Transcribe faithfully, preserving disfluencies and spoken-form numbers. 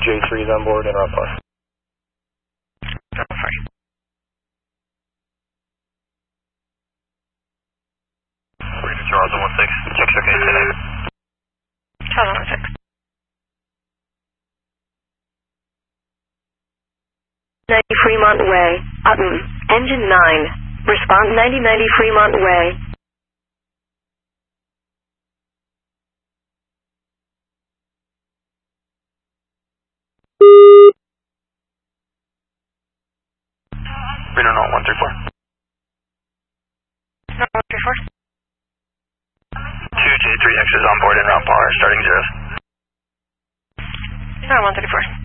J three is on board and route par. Oh, sorry. Charles one six. Check's okay today. Charles one six. ninety Fremont Way, Upton, engine nine. Respond ninety ninety Fremont Way. Reno North one three four. No, one three four. Two J three X's on board and route par, starting zeros. No, one thirty four.